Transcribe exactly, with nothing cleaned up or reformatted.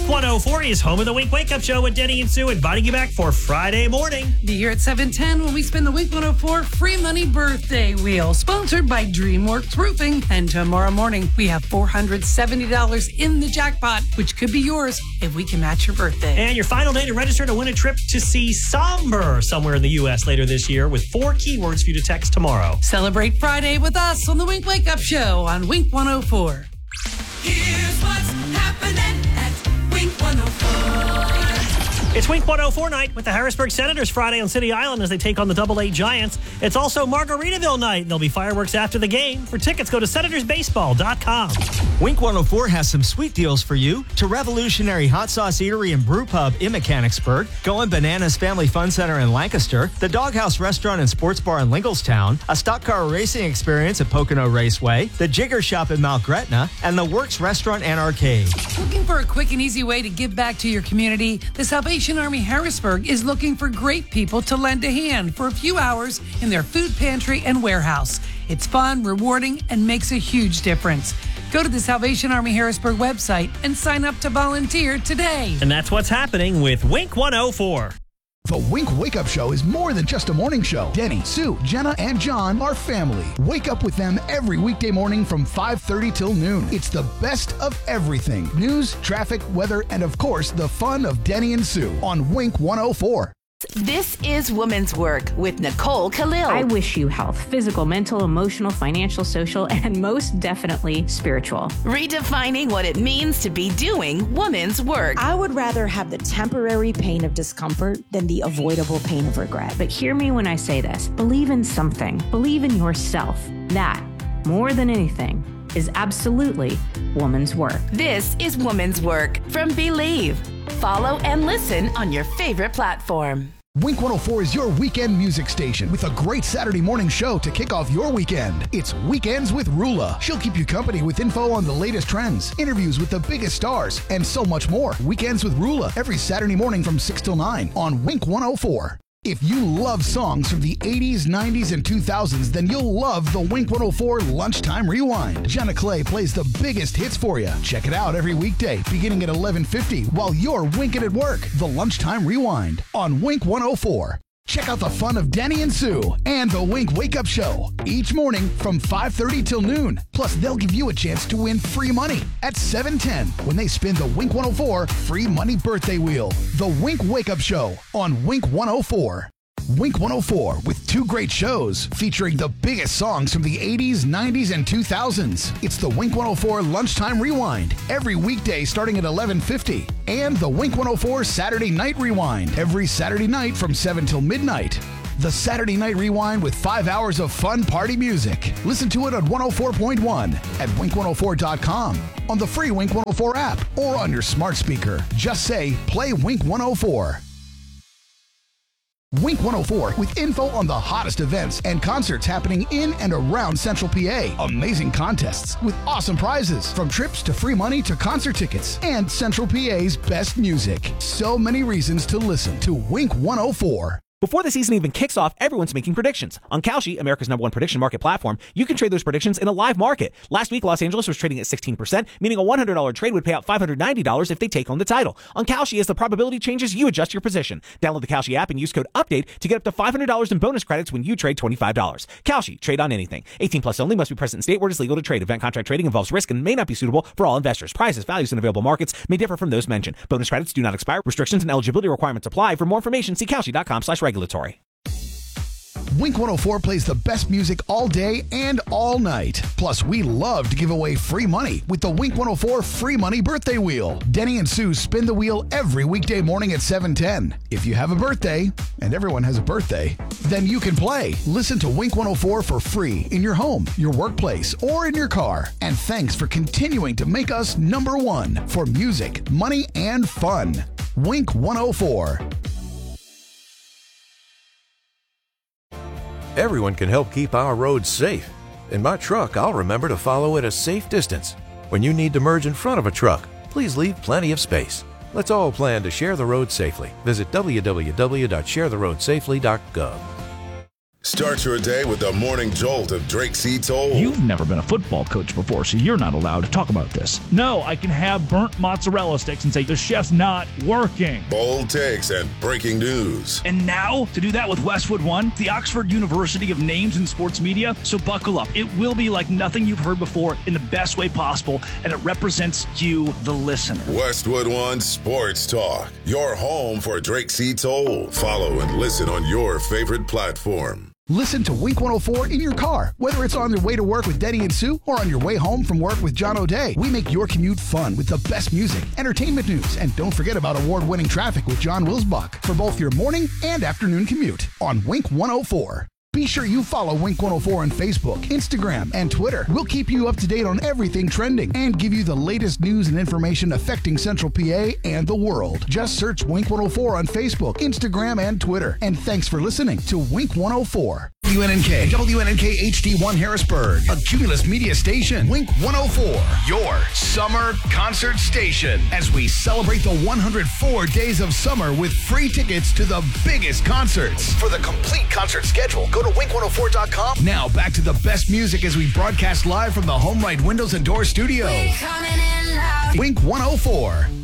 Wink one oh four is home of the Wink Wake Up Show with Denny and Sue, inviting you back for Friday morning. Be here at seven ten when we spin the Wink one oh four Free Money Birthday Wheel, sponsored by DreamWorks Roofing. And tomorrow morning, we have four hundred seventy dollars in the jackpot, which could be yours if we can match your birthday. And your final day to register to win a trip to see Somber somewhere in the U S later this year, with four keywords for you to text tomorrow. Celebrate Friday with us on the Wink Wake Up Show on Wink one oh four. Here's what's happening at Wink one oh four. It's Wink one oh four night with the Harrisburg Senators Friday on City Island as they take on the Double A Giants. It's also Margaritaville night, and there'll be fireworks after the game. For tickets, go to senators baseball dot com. Wink one oh four has some sweet deals for you. To Revolutionary Hot Sauce Eatery and Brew Pub in Mechanicsburg, Going Bananas Family Fun Center in Lancaster, the Doghouse Restaurant and Sports Bar in Lingelstown, a stock car racing experience at Pocono Raceway, the Jigger Shop in Mount Gretna, and the Works Restaurant and Arcade. Looking for a quick and easy way to give back to your community? The Salvation Army Harrisburg is looking for great people to lend a hand for a few hours in their food pantry and warehouse. It's fun, rewarding, and makes a huge difference. Go to the Salvation Army Harrisburg website and sign up to volunteer today. And that's what's happening with Wink one oh four. The Wink Wake Up Show is more than just a morning show. Denny, Sue, Jenna, and John are family. Wake up with them every weekday morning from five thirty till noon. It's the best of everything. News, traffic, weather, and of course, the fun of Denny and Sue on Wink one oh four. This is Woman's Work with Nicole Khalil. I wish you health, physical, mental, emotional, financial, social, and most definitely spiritual. Redefining what it means to be doing woman's work. I would rather have the temporary pain of discomfort than the avoidable pain of regret. But hear me when I say this. Believe in something. Believe in yourself. That, more than anything, is absolutely woman's work. This is Woman's Work from Believe. Follow and listen on your favorite platform. Wink one oh four is your weekend music station with a great Saturday morning show to kick off your weekend. It's Weekends with Rula. She'll keep you company with info on the latest trends, interviews with the biggest stars, and so much more. Weekends with Rula every Saturday morning from six till nine on Wink one oh four. If you love songs from the eighties, nineties, and two thousands, then you'll love the Wink one oh four Lunchtime Rewind. Jenna Clay plays the biggest hits for you. Check it out every weekday, beginning at eleven fifty, while you're winking at work. The Lunchtime Rewind on Wink one oh four. Check out the fun of Denny and Sue and the Wink Wake Up Show each morning from five thirty till noon. Plus, they'll give you a chance to win free money at seven ten when they spin the Wink one oh four Free Money Birthday Wheel. The Wink Wake Up Show on Wink one oh four. Wink one oh four with two great shows featuring the biggest songs from the eighties, nineties, and two thousands. It's the Wink one oh four Lunchtime Rewind every weekday starting at eleven fifty, and the Wink one oh four Saturday Night Rewind every Saturday night from seven till midnight. The Saturday Night Rewind with five hours of fun party music. Listen to it on one oh four point one at wink one oh four dot com, on the free Wink one oh four app, or on your smart speaker. Just say, play Wink one oh four. Wink one oh four with info on the hottest events and concerts happening in and around Central P A. Amazing contests with awesome prizes, from trips to free money to concert tickets, and Central P A's best music. So many reasons to listen to Wink one oh four. Before the season even kicks off, everyone's making predictions. On Kalshi, America's number one prediction market platform, you can trade those predictions in a live market. Last week, Los Angeles was trading at sixteen percent, meaning a one hundred dollars trade would pay out five hundred ninety dollars if they take home the title. On Kalshi, as the probability changes, you adjust your position. Download the Kalshi app and use code UPDATE to get up to five hundred dollars in bonus credits when you trade twenty-five dollars. Kalshi, trade on anything. eighteen plus only, must be present in state where it is legal to trade. Event contract trading involves risk and may not be suitable for all investors. Prices, values, and available markets may differ from those mentioned. Bonus credits do not expire. Restrictions and eligibility requirements apply. For more information, see kalshi dot com slash regulatory. Wink one oh four plays the best music all day and all night. Plus, we love to give away free money with the Wink one oh four Free Money Birthday Wheel. Denny and Sue spin the wheel every weekday morning at seven ten. If you have a birthday, and everyone has a birthday, then you can play. Listen to Wink one oh four for free in your home, your workplace, or in your car. And thanks for continuing to make us number one for music, money, and fun. Wink one oh four. Everyone can help keep our roads safe. In my truck, I'll remember to follow at a safe distance. When you need to merge in front of a truck, please leave plenty of space. Let's all plan to share the road safely. Visit w w w dot share the road safely dot gov. Start your day with the morning jolt of Drake C. Toll. You've never been a football coach before, so you're not allowed to talk about this. No, I can have burnt mozzarella sticks and say the chef's not working. Bold takes and breaking news. And now, to do that with Westwood One, the Oxford University of names in sports media. So buckle up. It will be like nothing you've heard before in the best way possible, and it represents you, the listener. Westwood One Sports Talk, your home for Drake C. Toll. Follow and listen on your favorite platform. Listen to Wink one oh four in your car, whether it's on your way to work with Denny and Sue or on your way home from work with John O'Day. We make your commute fun with the best music, entertainment news, and don't forget about award-winning traffic with John Wilsbach for both your morning and afternoon commute on Wink one oh four. Be sure you follow Wink one oh four on Facebook, Instagram, and Twitter. We'll keep you up to date on everything trending and give you the latest news and information affecting Central P A and the world. Just search Wink one oh four on Facebook, Instagram, and Twitter. And thanks for listening to Wink one oh four. W N N K, W N N K H D one Harrisburg, a Cumulus Media Station. Wink one oh four, your summer concert station. As we celebrate the one hundred four days of summer with free tickets to the biggest concerts. For the complete concert schedule, go to wink one oh four dot com. Now back to the best music as we broadcast live from the Home Right Windows and Door Studio. Wink one oh four.